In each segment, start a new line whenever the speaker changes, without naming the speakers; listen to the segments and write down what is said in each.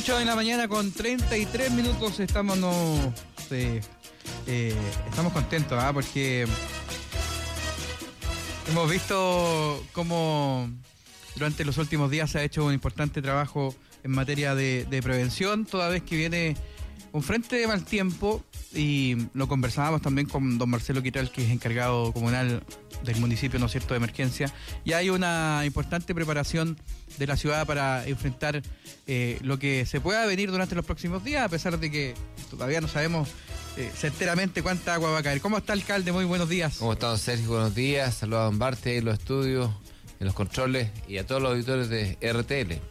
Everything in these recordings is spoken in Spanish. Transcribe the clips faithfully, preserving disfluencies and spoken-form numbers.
ocho de la mañana con treinta y tres minutos estamos no, eh, eh, estamos contentos, ¿eh? Porque hemos visto cómo durante los últimos días se ha hecho un importante trabajo en materia de, de prevención, toda vez que viene un frente de mal tiempo, y lo conversábamos también con don Marcelo Quitral, que es encargado comunal del municipio, ¿no es cierto?, de emergencia, y hay una importante preparación de la ciudad para enfrentar eh, lo que se pueda venir durante los próximos días, a pesar de que todavía no sabemos eh, certeramente cuánta agua va a caer. ¿Cómo está, alcalde? Muy buenos días.
¿Cómo está, don Sergio? Buenos días. Saludos a don Barte en los estudios, en los controles y a todos los auditores de R T L.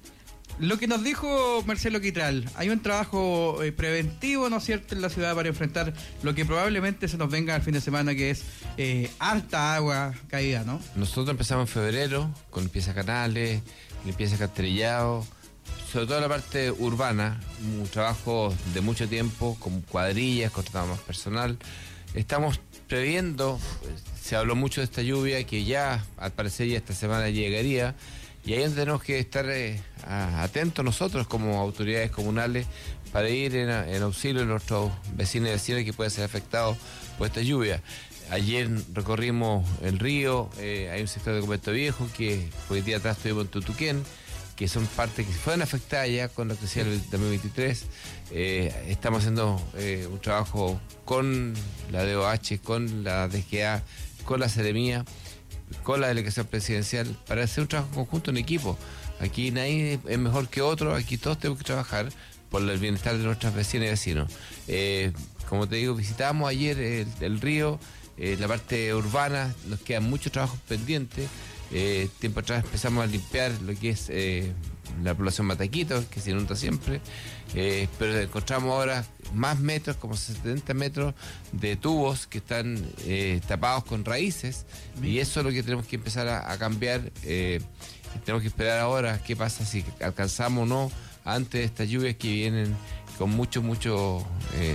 Lo que nos dijo Marcelo Quitral, hay un trabajo eh, preventivo, ¿no es cierto?, en la ciudad para enfrentar lo que probablemente se nos venga al fin de semana, que es eh, harta agua caída, ¿no?
Nosotros empezamos en febrero con limpieza de canales, limpieza de alcantarillado, sobre todo la parte urbana, un trabajo de mucho tiempo, con cuadrillas, contratamos más personal. Estamos previendo, se habló mucho de esta lluvia, que ya al parecer ya esta semana llegaría. Y ahí tenemos que estar eh, atentos nosotros como autoridades comunales para ir en, en auxilio de nuestros vecinos y vecinas que pueden ser afectados por esta lluvia. Ayer recorrimos el río, eh, hay un sector de Convento Viejo que hoy día atrás estuvimos en Tutuquén, que son partes que fueron afectadas ya con la crecidas del dos mil veintitrés. Eh, estamos haciendo eh, un trabajo con la D O H, con la D G A, con la Seremía, con la delegación presidencial, para hacer un trabajo conjunto en equipo. Aquí nadie es mejor que otro, aquí todos tenemos que trabajar por el bienestar de nuestras vecinas y vecinos. Eh, como te digo, visitamos ayer el, el río, eh, la parte urbana, nos quedan muchos trabajos pendientes. Eh, tiempo atrás empezamos a limpiar lo que es eh, la población Mataquito, que se inunda siempre, eh, pero encontramos ahora más metros, como setenta metros de tubos que están eh, tapados con raíces, y eso es lo que tenemos que empezar a, a cambiar. Eh, tenemos que esperar ahora qué pasa, si alcanzamos o no antes de estas lluvias que vienen con mucho, mucho eh,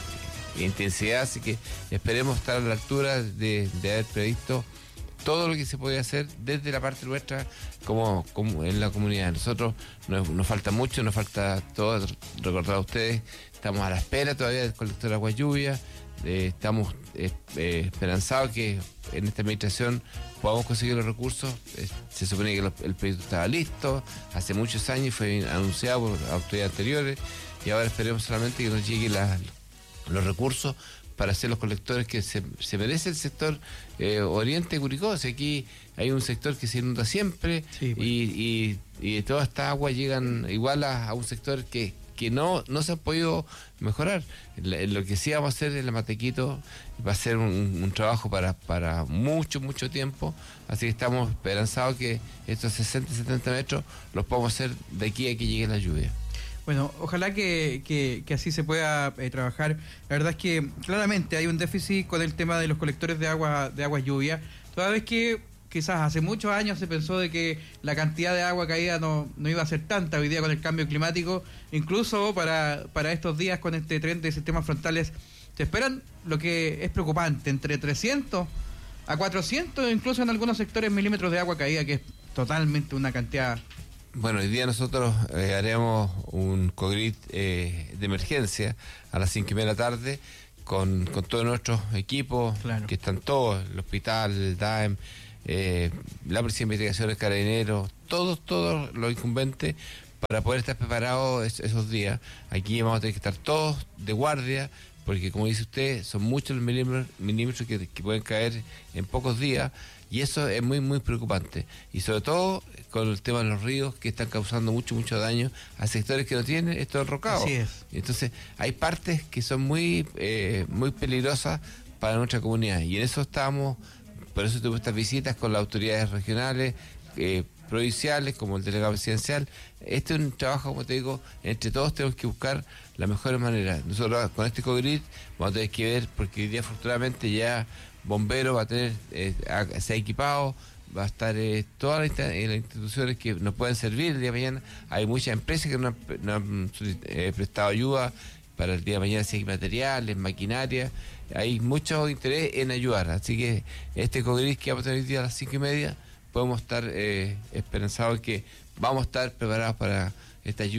intensidad, así que esperemos estar a la altura de, de haber previsto todo lo que se puede hacer desde la parte nuestra como, como en la comunidad. Nosotros nos, nos falta mucho, nos falta todo, recordar a ustedes, estamos a la espera todavía del colector de agua lluvia, eh, estamos eh, eh, esperanzados que en esta administración podamos conseguir los recursos. Eh, se supone que lo, el proyecto estaba listo hace muchos años, fue anunciado por autoridades anteriores, y ahora esperemos solamente que nos lleguen la, los recursos para hacer los colectores que se, se merece el sector eh, Oriente Curicó. O sea, aquí hay un sector que se inunda siempre, sí, pues. y, y, y toda esta agua llegan igual a, a un sector que, que no, no se ha podido mejorar. Lo que sí vamos a hacer en la Matequito va a ser un, un trabajo para, para mucho, mucho tiempo, así que estamos esperanzados que estos sesenta, setenta metros los podamos hacer de aquí a que llegue la lluvia.
Bueno, ojalá que, que, que así se pueda eh, trabajar. La verdad es que claramente hay un déficit con el tema de los colectores de agua de agua lluvia, toda vez que quizás hace muchos años se pensó de que la cantidad de agua caída no, no iba a ser tanta. Hoy día con el cambio climático, incluso para, para estos días con este tren de sistemas frontales, se esperan lo que es preocupante, entre trescientos a cuatrocientos, incluso en algunos sectores, milímetros de agua caída, que es totalmente una cantidad.
Bueno, hoy día nosotros eh, haremos un COGRIT eh, de emergencia a las cinco y media de la tarde con, con todos nuestros equipos, claro, que están todos, el hospital, el D A E M, eh, la Policía de Investigaciones, Carabineros, todos, todos los incumbentes, para poder estar preparados es, esos días. Aquí vamos a tener que estar todos de guardia, porque como dice usted, son muchos los milímetros, milímetros que, que pueden caer en pocos días, y eso es muy, muy preocupante. Y sobre todo con el tema de los ríos, que están causando mucho, mucho daño a sectores que no tienen estos enrocados.
Así es.
Entonces, hay partes que son muy, eh, muy peligrosas para nuestra comunidad, y en eso estamos, por eso tuvimos estas visitas con las autoridades regionales, eh, provinciales, como el delegado presidencial. Este es un trabajo, como te digo, entre todos tenemos que buscar la mejor manera. Nosotros con este COGRIT vamos a tener que ver, porque hoy día afortunadamente ya Bombero va a tener, eh, se ha equipado, va a estar eh, todas las, las instituciones que nos pueden servir el día de mañana. Hay muchas empresas que nos han, nos han eh, prestado ayuda para el día de mañana, si hay materiales, maquinaria. Hay mucho interés en ayudar, así que este COGRIT que vamos a tener hoy día a las cinco y media, podemos estar eh, esperanzados que vamos a estar preparados para estas lluvias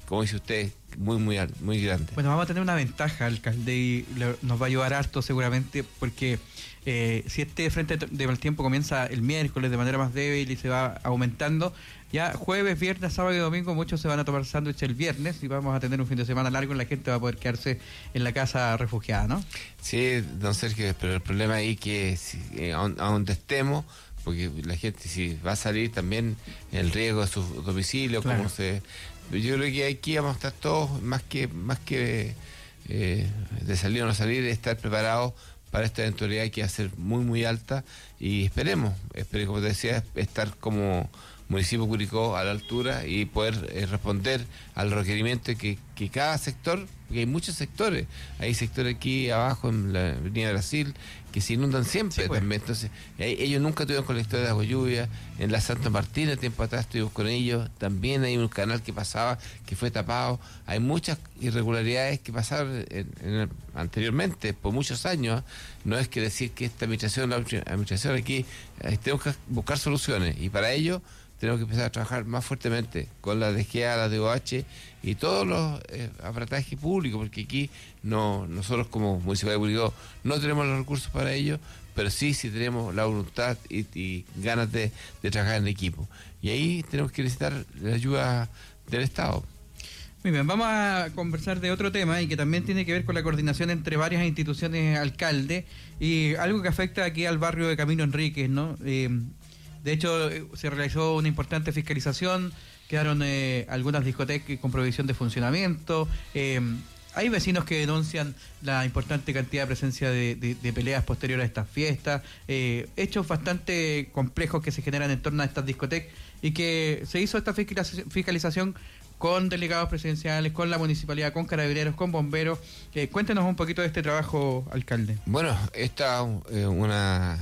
como dice usted, muy, muy, muy grande.
Bueno, vamos a tener una ventaja, alcalde, y le, nos va a ayudar harto seguramente, porque eh, si este frente de mal tiempo comienza el miércoles de manera más débil y se va aumentando, ya jueves, viernes, sábado y domingo muchos se van a tomar sándwich el viernes y vamos a tener un fin de semana largo y la gente va a poder quedarse en la casa refugiada, ¿no?
Sí, don Sergio, pero el problema ahí que si, eh, a donde estemos, porque la gente si va a salir también el riesgo de su domicilio, claro. Como se... Yo creo que aquí vamos a estar todos, más que más que eh, de salir o no salir, estar preparados para esta eventualidad que va a ser muy, muy alta y esperemos, esperemos, como te decía, estar como municipio Curicó a la altura y poder eh, responder al requerimiento que, que cada sector, porque hay muchos sectores, hay sectores aquí abajo en la Avenida Brasil que se inundan siempre, sí, pues. También. Entonces, ellos nunca tuvieron colectores de agua lluvia. En la Santa Martina, tiempo atrás estuvimos con ellos, también hay un canal que pasaba, que fue tapado. Hay muchas irregularidades que pasaron en, en el, anteriormente, por muchos años. No es que decir que esta administración, la administración aquí, eh, tenemos que buscar soluciones, y para ello tenemos que empezar a trabajar más fuertemente con la D G A, la D O H y todos los eh, aparatajes públicos, porque aquí no nosotros como Municipalidad de Curicó no tenemos los recursos para ello, pero sí, sí tenemos la voluntad y, y ganas de, de trabajar en equipo. Y ahí tenemos que necesitar la ayuda del Estado.
Muy bien, vamos a conversar de otro tema y que también tiene que ver con la coordinación entre varias instituciones alcalde y algo que afecta aquí al barrio de Camino Enríquez, ¿no? Eh, De hecho, se realizó una importante fiscalización, quedaron eh, algunas discotecas con prohibición de funcionamiento. Eh, hay vecinos que denuncian la importante cantidad de presencia de, de, de peleas posteriores a estas fiestas, eh, hechos bastante complejos que se generan en torno a estas discotecas y que se hizo esta fiscalización con delegados presidenciales, con la municipalidad, con carabineros, con bomberos. Eh, cuéntenos un poquito de este trabajo, alcalde.
Bueno, esta es eh, una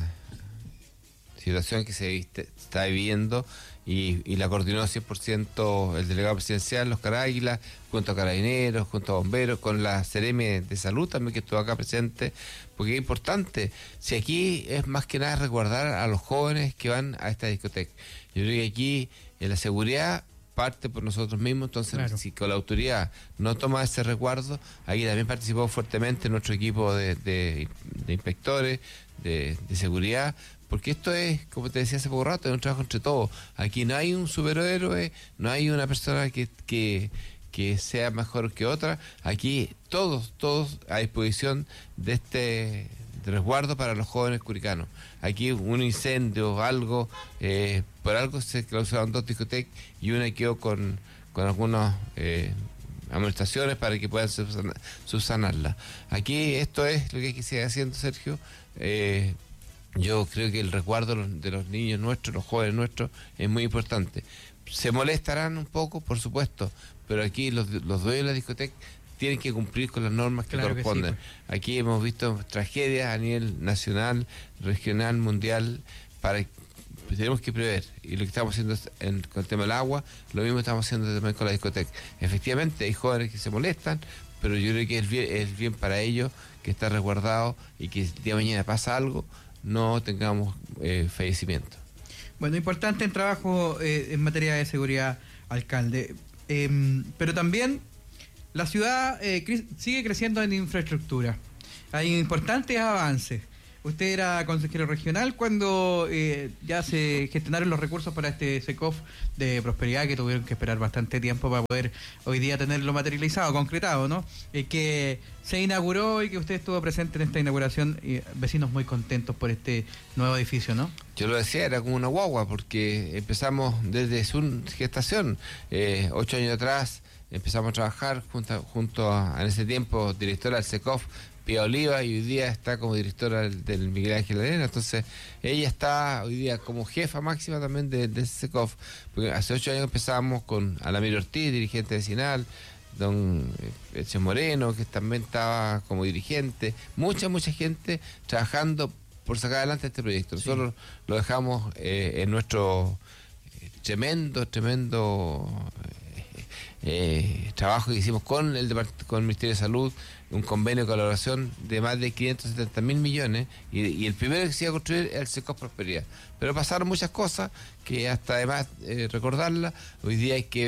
situación que se está viviendo y, y la coordinó cien por ciento el delegado presidencial, los Caráguilas, junto a carabineros, junto a bomberos, con la Seremi de Salud también que estuvo acá presente, porque es importante. Si aquí es más que nada resguardar a los jóvenes que van a esta discoteca. Yo creo que aquí en la seguridad parte por nosotros mismos, entonces claro. Si con la autoridad no toma ese resguardo, aquí también participó fuertemente nuestro equipo de, de, de inspectores, de, de seguridad, porque esto es, como te decía hace poco rato, es un trabajo entre todos. Aquí no hay un superhéroe, no hay una persona que, que, que sea mejor que otra. Aquí todos, todos a disposición de este de resguardo para los jóvenes curicanos. Aquí un incendio o algo, eh, por algo se clausuraron dos discotecas y una quedó con, con algunas eh, amonestaciones para que puedan subsanar, subsanarla. Aquí esto es lo que hay que seguir haciendo, Sergio. Eh, Yo creo que el resguardo de los niños nuestros, los jóvenes nuestros, es muy importante. Se molestarán un poco, por supuesto, pero aquí los, los dueños de la discoteca tienen que cumplir con las normas que claro corresponden. Que sí, pues. Aquí hemos visto tragedias a nivel nacional, regional, mundial, para tenemos que prever. Y lo que estamos haciendo en, con el tema del agua, lo mismo estamos haciendo también con la discoteca. Efectivamente, hay jóvenes que se molestan, pero yo creo que es bien, es bien para ellos que está resguardado y que el día de mañana pasa algo, no tengamos eh, fallecimiento.
Bueno, importante el trabajo eh, en materia de seguridad, alcalde. Eh, pero también la ciudad eh, cre- sigue creciendo en infraestructura. Hay importantes avances. Usted era consejero regional cuando eh, ya se gestionaron los recursos para este SECOF de prosperidad, que tuvieron que esperar bastante tiempo para poder hoy día tenerlo materializado, concretado, ¿no? Eh, que se inauguró y que usted estuvo presente en esta inauguración, y vecinos muy contentos por este nuevo edificio, ¿no?
Yo lo decía, era como una guagua, porque empezamos desde su gestación, eh, ocho años atrás empezamos a trabajar junto, junto a, en ese tiempo, directora del SECOF, Pía Oliva, y hoy día está como directora del, del Miguel Ángel Arena. Entonces ella está hoy día como jefa máxima también de, de SECOF, porque hace ocho años empezamos con Alamir Ortiz, dirigente vecinal, don Eche Moreno, que también estaba como dirigente, mucha, mucha gente trabajando por sacar adelante este proyecto. Nosotros sí. Lo dejamos eh, en nuestro tremendo, tremendo eh, trabajo que hicimos con el, con el Ministerio de Salud, un convenio de colaboración de más de quinientos setenta mil millones, y, y el primero que se iba a construir era el SECOF Prosperidad. Pero pasaron muchas cosas que hasta además eh, recordarlas, hoy día hay que ver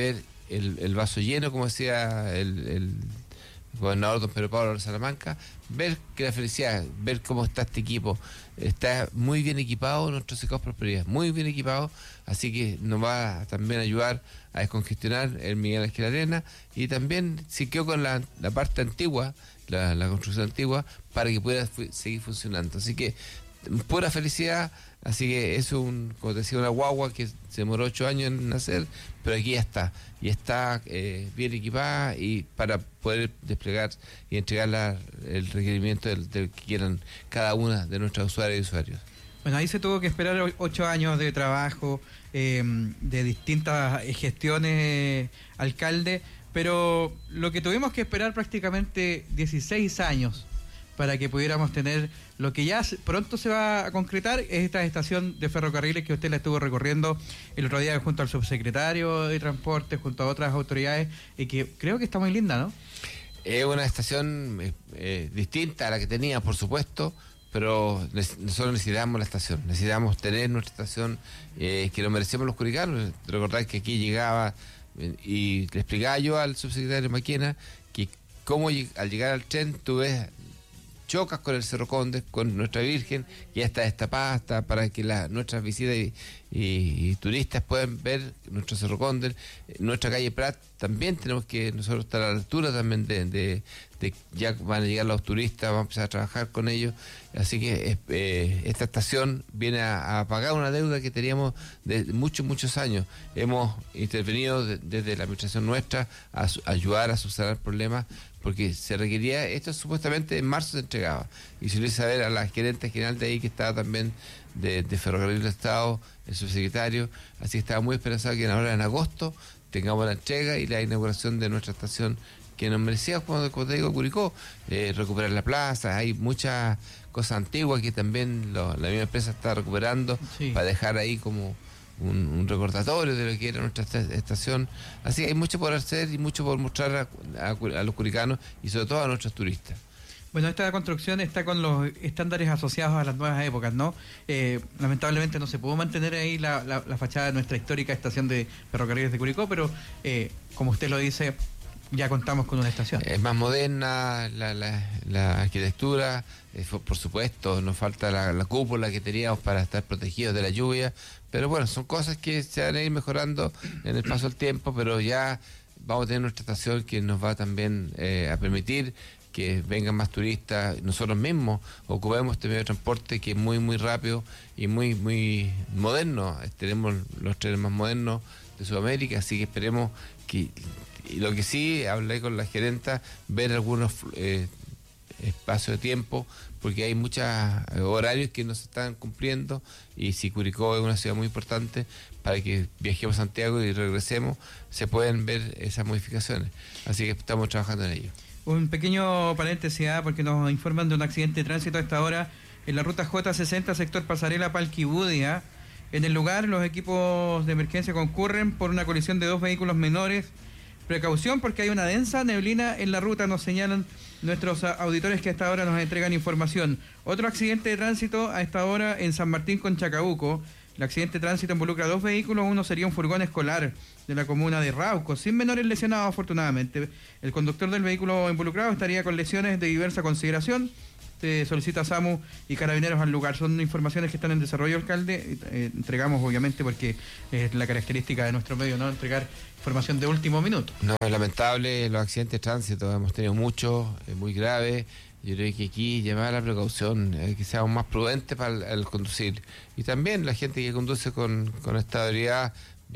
el, el vaso lleno, como decía el, el gobernador don Pedro Pablo de Salamanca, ver que la felicidad, ver cómo está este equipo, está muy bien equipado, nuestro Secados Prosperidad, muy bien equipado, así que nos va a también ayudar a descongestionar el Miguel Ángel Arena, y también se quedó con la, la parte antigua, la, la construcción antigua, para que pueda fu- seguir funcionando. Así que pura felicidad. Así que es un, como te decía, una guagua que se demoró ocho años en nacer, pero aquí ya está, y está eh, bien equipada y para poder desplegar y entregar la, el requerimiento del, del que quieran cada una de nuestras usuarias y usuarios.
Bueno, ahí se tuvo que esperar o- ocho años de trabajo, eh, de distintas gestiones, alcalde, pero lo que tuvimos que esperar prácticamente dieciséis años para que pudiéramos tener lo que ya se- pronto se va a concretar, es esta estación de ferrocarriles que usted la estuvo recorriendo el otro día junto al subsecretario de Transporte, junto a otras autoridades, y que creo que está muy linda, ¿no?
Es una estación eh, eh, distinta a la que tenía, por supuesto, pero ne- nosotros necesitamos la estación, necesitamos tener nuestra estación, eh, que lo merecemos los curicanos. Recordar que aquí llegaba, eh, y le explicaba yo al subsecretario Maquena que cómo lleg- al llegar al tren tú ves, chocas con el Cerro Conde, con nuestra Virgen, que ya está destapada hasta para que la, nuestras visitas y, y- y turistas puedan ver nuestro Cerro Conde. Nuestra calle Prat también tenemos que nosotros estar a la altura también de, de, de ya van a llegar los turistas, vamos a empezar a trabajar con ellos. Así que eh, esta estación viene a, a pagar una deuda que teníamos de muchos, muchos años. Hemos intervenido de- desde la administración nuestra a, su- ayudar a subsanar problemas, porque se requería, esto supuestamente en marzo se entregaba, y se lo hice saber a la gerente general de ahí, que estaba también de, de Ferrocarril del Estado, el subsecretario, así que estaba muy esperanzado que ahora en agosto tengamos la entrega y la inauguración de nuestra estación, que nos merecía, como, como te digo, Curicó, eh, recuperar la plaza. Hay muchas cosas antiguas que también lo- la misma empresa está recuperando,
Sí.
para dejar ahí como un, un recordatorio de lo que era nuestra esta- estación. Así que hay mucho por hacer y mucho por mostrar a, a- a los curicanos y sobre todo a nuestros turistas.
Bueno, esta construcción está con los estándares asociados a las nuevas épocas, ¿no? Eh, lamentablemente no se pudo mantener ahí la, la, la fachada de nuestra histórica estación de ferrocarriles de Curicó, pero eh, como usted lo dice, ya contamos con una estación.
Es más moderna la, la, la arquitectura, eh, fue- por supuesto, nos falta la, la cúpula que teníamos para estar protegidos de la lluvia, pero bueno, son cosas que se van a ir mejorando en el paso del tiempo, pero ya vamos a tener nuestra estación que nos va también eh, a permitir que vengan más turistas, nosotros mismos ocupemos este medio de transporte que es muy, muy rápido y muy, muy moderno. Tenemos los trenes más modernos de Sudamérica, así que esperemos que, y lo que sí, hablé con la gerenta, ver algunos eh, espacios de tiempo, porque hay muchos horarios que no se están cumpliendo, y si Curicó es una ciudad muy importante, para que viajemos a Santiago y regresemos, se pueden ver esas modificaciones. Así que estamos trabajando en ello.
Un pequeño paréntesis, ¿ah? Porque nos informan de un accidente de tránsito a esta hora en la ruta J sesenta, sector Pasarela Palquibudia. En el lugar, los equipos de emergencia concurren por una colisión de dos vehículos menores. Precaución porque hay una densa neblina en la ruta, nos señalan nuestros auditores que a esta hora nos entregan información. Otro accidente de tránsito a esta hora en San Martín con Chacabuco. El accidente de tránsito involucra dos vehículos, uno sería un furgón escolar de la comuna de Rauco, sin menores lesionados afortunadamente. El conductor del vehículo involucrado estaría con lesiones de diversa consideración. Se solicita SAMU y carabineros al lugar. Son informaciones que están en desarrollo, alcalde. Eh, entregamos obviamente porque es la característica de nuestro medio, ¿no? Entregar información de último minuto.
No, es lamentable los accidentes de tránsito, hemos tenido muchos, eh, muy graves. Yo creo que aquí llamar a la precaución, eh, que seamos más prudentes para el, el conducir. Y también la gente que conduce con, con estabilidad,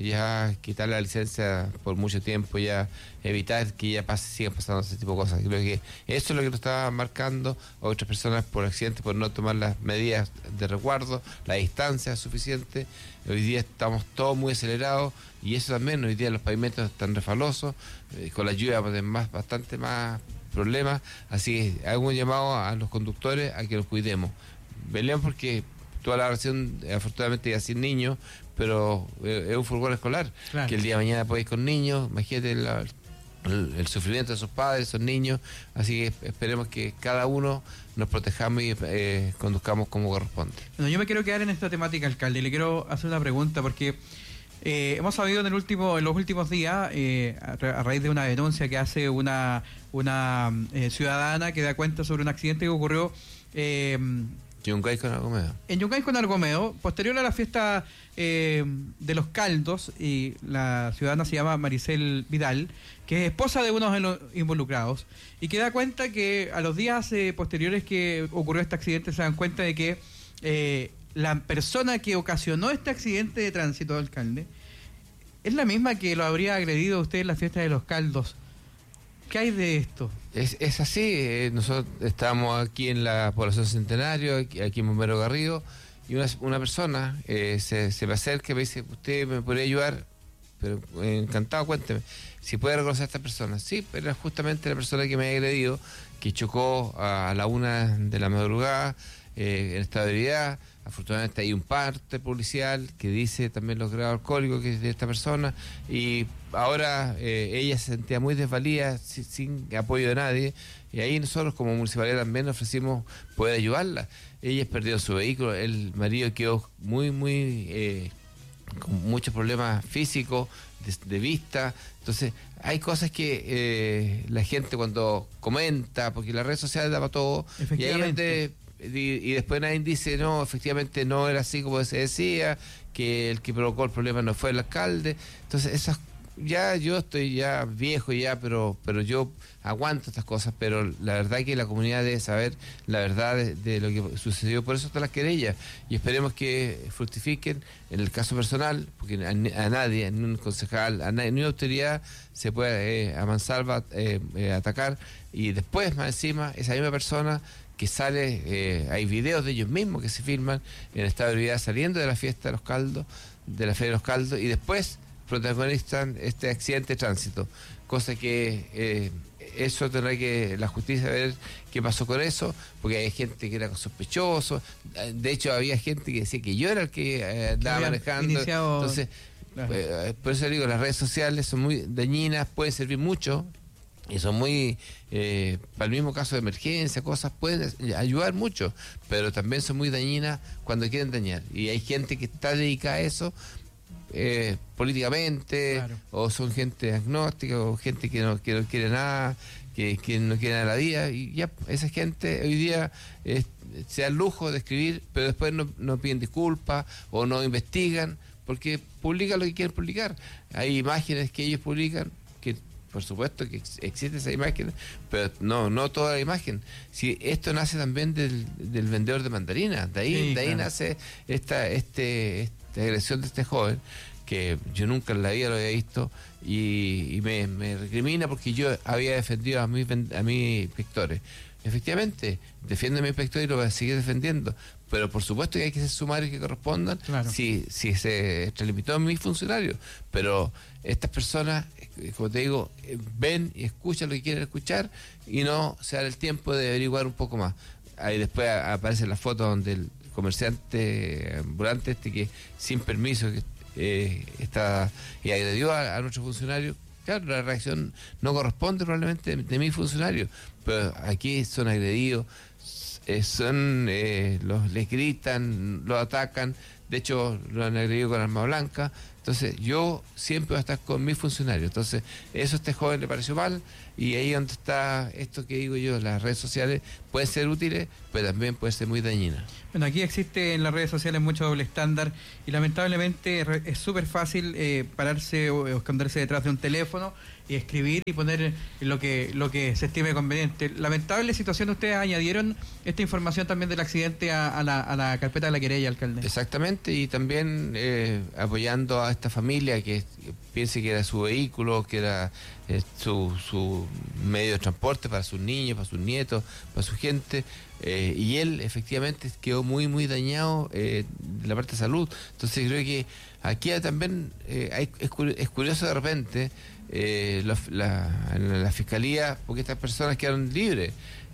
ya quitar la licencia por mucho tiempo, ya evitar que ya pase, sigan pasando ese tipo de cosas. Creo que eso es lo que nos está marcando a otras personas por accidentes, por no tomar las medidas de resguardo, la distancia suficiente. Hoy día estamos todos muy acelerados, y eso también, hoy día los pavimentos están refalosos, eh, con la lluvia pues, más, bastante más problemas, así que hago un llamado a los conductores a que los cuidemos. Velemos porque toda la relación, afortunadamente, ya sin niños, pero eh, es un furgón escolar,
Claro.
que el día de mañana puede ir con niños, imagínate la- el, el sufrimiento de sus padres, esos niños, así que esperemos que cada uno nos protejamos y eh, conduzcamos como corresponde.
Bueno, yo me quiero quedar en esta temática, alcalde, y le quiero hacer una pregunta porque Eh, hemos sabido en el último, en los últimos días, eh, a, a raíz de una denuncia que hace una, una eh, ciudadana que da cuenta sobre un accidente que ocurrió eh,
Yungay con Argomeo.
en Yungay con Argomeo, posterior a la fiesta eh, de los caldos, y la ciudadana se llama Maricel Vidal, que es esposa de uno de los involucrados, y que da cuenta que a los días eh, posteriores que ocurrió este accidente se dan cuenta de que eh, la persona que ocasionó este accidente de tránsito, alcalde, es la misma que lo habría agredido a usted en la fiesta de los caldos. ¿Qué hay de esto?
Es, es así, eh, nosotros estamos aquí en la población Centenario, aquí, aquí en Bombero Garrido, y una, una persona eh, se, se me acerca y me dice, ¿usted me podría ayudar? Pero eh, encantado, cuénteme, si puede reconocer a esta persona. Sí, pero era justamente la persona que me había agredido, que chocó a, a la una de la madrugada, eh, en estado de ebriedad. Afortunadamente hay un parte policial que dice también los grados alcohólicos que es de esta persona, y ahora eh, ella se sentía muy desvalida, sin, sin apoyo de nadie, y ahí nosotros como municipalidad también ofrecimos poder ayudarla. Ella perdió su vehículo, el marido quedó muy, muy eh, con muchos problemas físicos, de, de vista. Entonces hay cosas que eh, la gente cuando comenta, porque las redes sociales da para todo, y ahí es donde Y, y después nadie dice, no, efectivamente no era así como se decía, que el que provocó el problema no fue el alcalde. Entonces esas, ya yo estoy ya viejo ya, pero pero yo aguanto estas cosas, pero la verdad que la comunidad debe saber la verdad de, de lo que sucedió, por eso están las querellas, y esperemos que fructifiquen. En el caso personal, porque a, a nadie, a ningún concejal, a nadie, ni una autoridad se puede eh, a mansalva eh, eh, atacar, y después más encima esa misma persona que sale, eh, hay videos de ellos mismos que se filman en estado de ebriedad saliendo de la fiesta de los caldos, de la feria de los caldos, y después protagonizan este accidente de tránsito, cosa que eh, eso tendrá que la justicia ver qué pasó con eso, porque hay gente que era sospechoso, de hecho había gente que decía que yo era el que eh, andaba manejando, iniciado... entonces claro. eh, por eso digo, las redes sociales son muy dañinas, pueden servir mucho, y son muy, eh, para el mismo caso de emergencia, cosas pueden ayudar mucho, pero también son muy dañinas cuando quieren dañar. Y hay gente que está dedicada a eso eh, políticamente, claro. O son gente agnóstica, o gente que no, que no quiere nada, que, que no quiere nada en la vida. Y ya esa gente hoy día eh, se da el lujo de escribir, pero después no, no piden disculpas o no investigan, porque publican lo que quieren publicar. Hay imágenes que ellos publican, que por supuesto que existe esa imagen, pero no no toda la imagen. Si esto nace también del, del vendedor de mandarinas, de ahí, sí, de ahí claro. nace esta, este, esta agresión de este joven, que yo nunca en la vida lo había visto, y, y me, me recrimina porque yo había defendido a mis, a mis inspectores. Efectivamente, defiendo a mi inspector y lo voy a seguir defendiendo, pero por supuesto que hay que ser sumarios que correspondan, claro. si, si se extralimitó a mis funcionarios, pero estas personas, como te digo, ven y escuchan lo que quieren escuchar y no se da el tiempo de averiguar un poco más. Ahí después aparecen las fotos donde el comerciante ambulante este que sin permiso que eh, está y agredió a, a nuestros funcionarios. Claro, la reacción no corresponde probablemente de, de mis funcionarios, pero aquí son agredidos, eh, son eh, los les gritan, los atacan, de hecho lo han agredido con arma blanca. Entonces yo siempre voy a estar con mis funcionarios. Entonces eso a este joven le pareció mal, y ahí donde está esto que digo yo, las redes sociales pueden ser útiles, pero también pueden ser muy dañinas.
Bueno, aquí existe en las redes sociales mucho doble estándar, y lamentablemente es súper fácil eh, pararse o esconderse detrás de un teléfono y escribir y poner lo que lo que se estime conveniente. Lamentable situación, ustedes añadieron esta información también del accidente a, a, la, a la carpeta de la querella, alcalde.
Exactamente, y también eh, apoyando a esta familia que, que piense que era su vehículo, que era eh, su, su medio de transporte para sus niños, para sus nietos, para su gente, eh, y él efectivamente quedó muy, muy dañado eh, de la parte de salud. Entonces creo que aquí también eh, hay, es, es curioso de repente eh, la, la, la fiscalía, porque estas personas quedaron libres,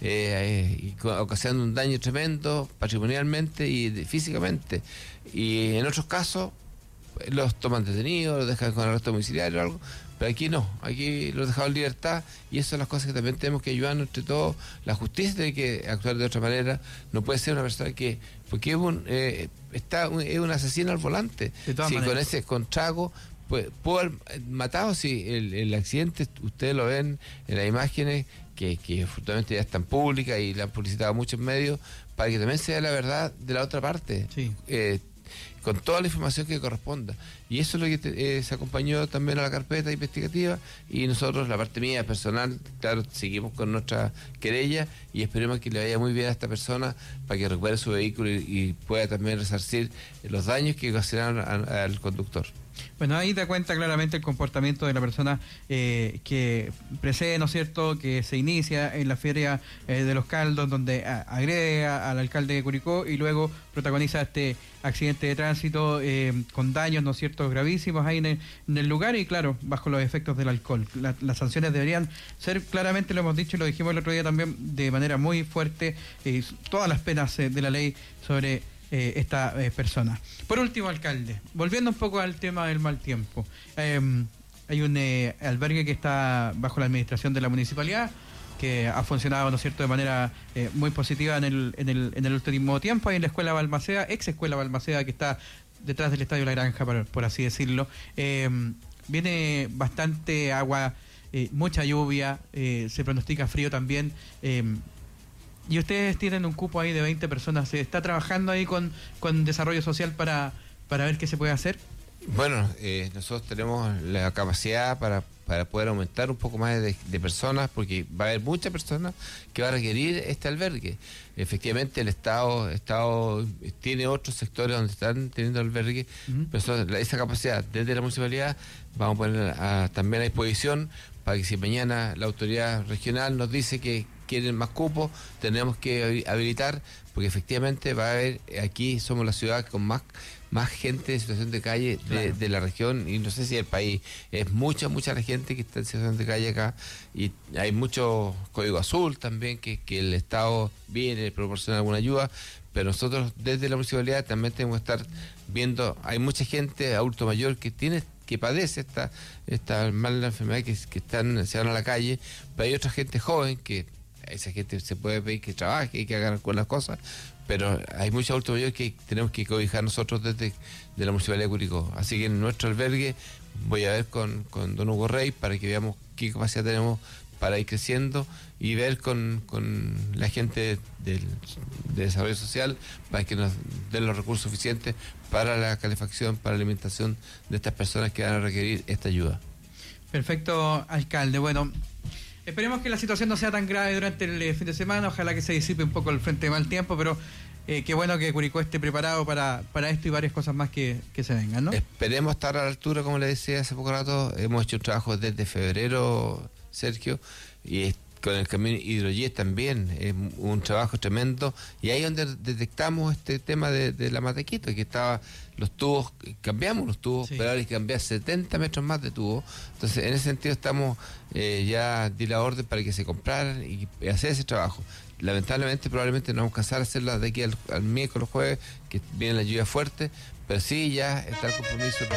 eh, eh, y ocasionando un daño tremendo patrimonialmente y de, físicamente, y en otros casos los toman detenidos, los dejan con arresto domiciliario o algo, Pero aquí no, aquí lo dejado en libertad, y eso son las cosas que también tenemos que ayudarnos entre todos. La justicia tiene que actuar de otra manera, no puede ser una persona que, porque es un, eh, está un, es un asesino al volante, si maneras. Con ese contrago pues, pudo haber matado, si el, el accidente, ustedes lo ven en las imágenes, que, que afortunadamente ya están públicas y la han publicitado muchos medios, para que también sea la verdad de la otra parte.
Sí.
Eh, con toda la información que corresponda. Y eso es lo que te, eh, se acompañó también a la carpeta investigativa, y nosotros, la parte mía personal, claro, seguimos con nuestra querella y esperemos que le vaya muy bien a esta persona para que recupere su vehículo y, y pueda también resarcir los daños que ocasionaron a, al conductor.
Bueno, ahí da cuenta claramente el comportamiento de la persona eh, que precede, ¿no es cierto?, que se inicia en la feria eh, de Los Caldos, donde a, agrede a, al alcalde de Curicó y luego protagoniza este accidente de tránsito eh, con daños, ¿no es cierto?, gravísimos ahí en el, en el lugar, y claro, bajo los efectos del alcohol. La, las sanciones deberían ser, claramente lo hemos dicho y lo dijimos el otro día también, de manera muy fuerte, eh, todas las penas eh, de la ley sobre Eh, esta eh, persona. Por último, alcalde, volviendo un poco al tema del mal tiempo, eh, hay un eh, albergue que está bajo la administración de la municipalidad, que ha funcionado, ¿no es cierto?, de manera eh, muy positiva en el, en, el, en el último tiempo, ahí en la escuela Balmaceda, ex escuela Balmaceda, que está detrás del Estadio La Granja, por, por así decirlo. Eh, viene bastante agua, eh, mucha lluvia, eh, se pronostica frío también. eh, Y ustedes tienen un cupo ahí de veinte personas. ¿Se está trabajando ahí con, con desarrollo social para, para ver qué se puede hacer?
Bueno, eh, nosotros tenemos la capacidad para, para poder aumentar un poco más de, de personas, porque va a haber muchas personas que van a requerir este albergue. Efectivamente, el Estado, Estado tiene otros sectores donde están teniendo albergue, uh-huh. pero eso, esa capacidad desde la municipalidad vamos a poner a, también a disposición, para que si mañana la autoridad regional nos dice que quieren más cupos, tenemos que habilitar, porque efectivamente va a haber, aquí somos la ciudad con más más gente en situación de calle de, claro. de la región, y no sé si el país, es mucha, mucha la gente que está en situación de calle acá, y hay mucho código azul también, que, que el Estado viene, proporciona alguna ayuda, pero nosotros desde la municipalidad también tenemos que estar viendo, hay mucha gente, adulto mayor, que tiene que padece esta esta mala enfermedad, que, que están se van a la calle, pero hay otra gente joven que esa gente se puede pedir que trabaje y que hagan con las cosas, pero hay muchos adultos mayores que tenemos que cobijar nosotros desde de la Municipalidad de Curicó. Así que en nuestro albergue voy a ver con, con don Hugo Rey para que veamos qué capacidad tenemos para ir creciendo, y ver con, con la gente del, de desarrollo social para que nos den los recursos suficientes para la calefacción, para la alimentación de estas personas que van a requerir esta ayuda.
Perfecto, alcalde. Bueno, esperemos que la situación no sea tan grave durante el fin de semana, ojalá que se disipe un poco el frente de mal tiempo, pero eh, qué bueno que Curicó esté preparado para, para esto y varias cosas más que, que se vengan, ¿no?
Esperemos estar a la altura, como le decía hace poco rato. Hemos hecho un trabajo desde febrero, Sergio, y con el camión Hidrojet también, es un trabajo tremendo, y ahí es donde detectamos este tema de, de la Matequito, que estaba, los tubos, cambiamos los tubos, sí. pero ahora hay que cambiar setenta metros más de tubos. Entonces, en ese sentido estamos, eh, ya di la orden para que se compraran y hacer ese trabajo. Lamentablemente, probablemente no vamos a alcanzar a hacerlo de aquí al, al miércoles, jueves, que viene la lluvia fuerte, pero sí ya está el compromiso.